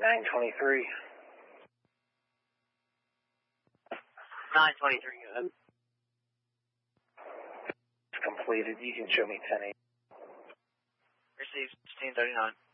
923. 923, good. It's completed. You can show me 10-8. Received 1639.